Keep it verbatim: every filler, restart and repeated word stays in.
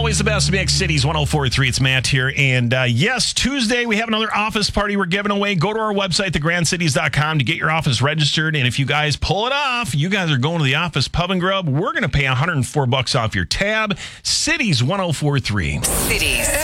always the best mix. Cities one oh four point three. It's Matt here. And uh, yes, Tuesday we have another office party we're giving away. Go to our website, the grand cities dot com, to get your office registered. And if you guys pull it off, you guys are going to the office pub and grub. We're going to pay one hundred four bucks off your tab. Cities one oh four point three. Cities.